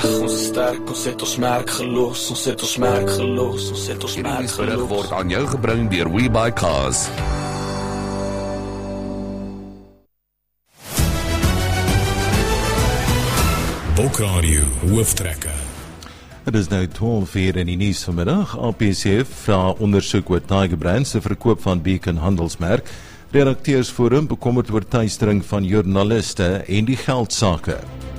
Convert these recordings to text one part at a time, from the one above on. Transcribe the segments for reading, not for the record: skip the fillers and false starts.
ons het ons merk gelos, ons het ons merk gelos, ons het ons merk gelos. Hierdie word aan jou gebring deur WeBuyCars. Boekradio hooftrekke. Het is nou 12:00 in die nuus vanmiddag. APCF vra ondersoek oor Tiger Brands se verkoop van Beacon handelsmerk. Redakteursforum bekommerd oor teistering van joernaliste en die geldsake.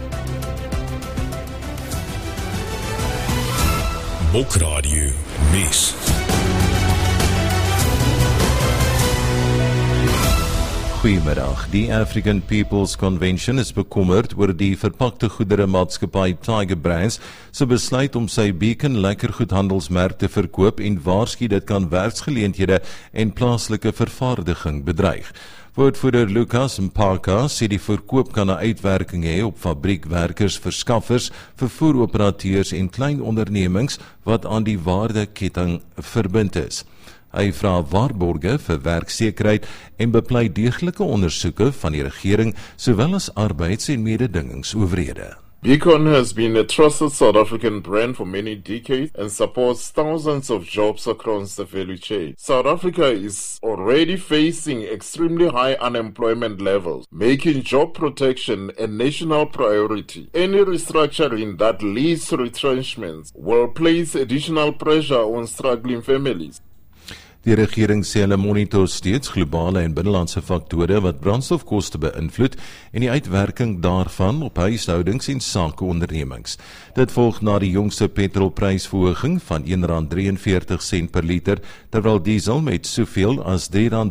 Boekradio nuus. Goeiemiddag. Die African People's Convention is bekommerd oor die verpakte goedere maatskappy Tiger Brands se besluit om sy Beacon lekkergoed handelsmerk te verkoop en waarsku dit kan werksgeleenthede en plaaslike vervaardiging bedreig. Woordvoerder Lucas Mpaka sê die verkoop kan 'n uitwerking hê op fabriekwerkers, verskaffers, vervoeroperateurs en klein ondernemings wat aan die waardeketting verbind is. Hy vra waarborge vir werksekerheid en bepleit deeglike ondersoeke van die regering sowel as arbeids- en mededingingsowerhede. Beacon has been a trusted South African brand for many decades and supports thousands of jobs across the value chain. South Africa is already facing extremely high unemployment levels, making job protection a national priority. Any restructuring that leads to retrenchments will place additional pressure on struggling families. Die regering sê hulle monitor steeds globale en binnelandse faktore wat brandstofkoste beïnvloed en die uitwerking daarvan op huishoudings en sakeondernemings. Dit volg na die jongste petrolprysverhoging van R1.43 per liter, terwyl diesel met soveel as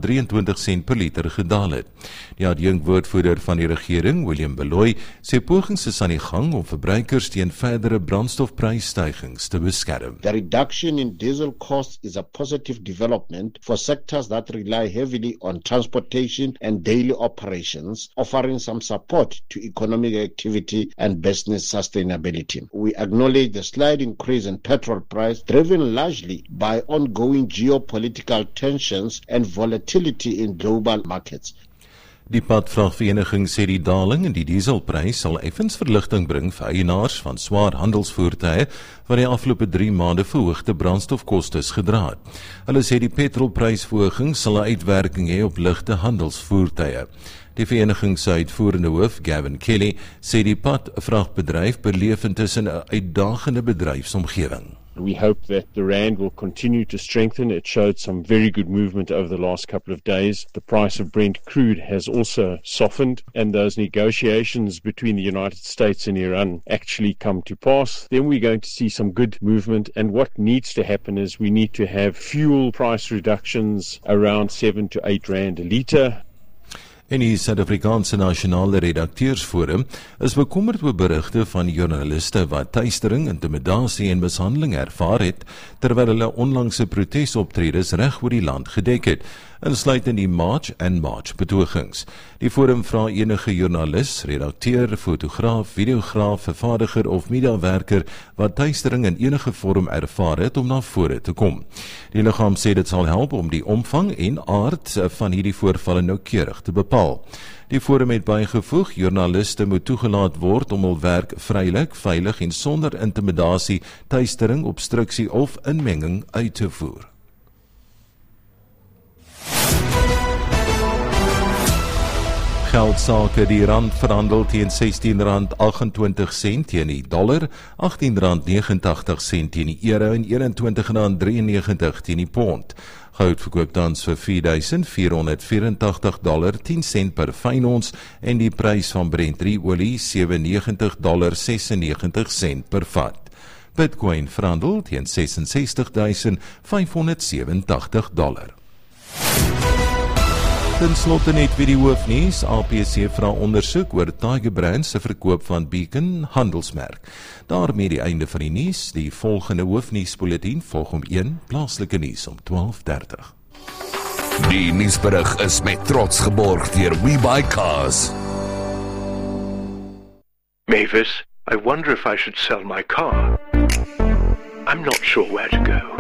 R3.23 per liter gedaal het. Die adjunkwoordvoerder van die regering, William Beloy, sê pogings is aan die gang om verbruikers teen verdere brandstofprysstygings te beskerm. The reduction in diesel costs is a positive development for sectors that rely heavily on transportation and daily operations, offering some support to economic activity and business sustainability. We acknowledge the slight increase in petrol price driven largely by ongoing geopolitical tensions and volatility in global markets. Die padvragvereniging sê die daling in die dieselprys sal effens verligting bring vir eienaars van swaar handelsvoertuie wat die afgelope 3 maande verhoogde brandstofkostes gedra het. Hulle sê die petrolprysverhoging sal 'n uitwerking hê op ligte handelsvoertuie. Die vereniging se uitvoerende hoof, Gavin Kelly, sê die padvragbedryf beleef intussen 'n uitdagende bedryfsomgewing. We hope that the rand will continue to strengthen. It showed some very good movement over the last couple of days. The price of Brent crude has also softened, and those negotiations between the United States and Iran actually come to pass. Then we're going to see some good movement, and what needs to happen is we need to have fuel price reductions around 7 to 8 rand a litre. En die Suid-Afrikaanse Nasionale Redakteursforum is bekommerd oor berigte van joernaliste wat teistering, intimidasie en mishandeling ervaar het, terwyl hulle onlangse protesoptredes reg oor die land gedek het, insluitend die March and March betogings. Die forum vra enige joernalis, redakteur, fotograaf, videograaf, vervaardiger of mediawerker wat teistering in enige vorm ervaar het om na vore te kom. Die liggaam sê dit sal help om die omvang en aard van hierdie voorvalle noukeurig te bepaal. Die forum het bygevoeg, joernaliste moet toegelaat word om hul werk vrylik, veilig en sonder intimidasie, teistering, obstruksie of inmenging uit te voer. Geldsake, die rand verhandel teen R16.28 teen die dollar, R18.89 teen die euro en R21.93 teen die pond. Goud verkoop tans vir $4.484.10 per fyn ons en die prys van Brent olie $97.96 per vat. Bitcoin verhandel teen $66.587. Ten slotte net weer die hoofnuus. APC vra ondersoek oor Tiger Brands se verkoop van Beacon handelsmerk. Daarmee die einde van die nuus. Die volgende hoofnuusbulletin volg om 1 plaaslike nuus om 12:30. Die nuusberig is met trots geborg deur WeBuyCars. Mavis, I wonder if I should sell my car. I'm not sure where to go.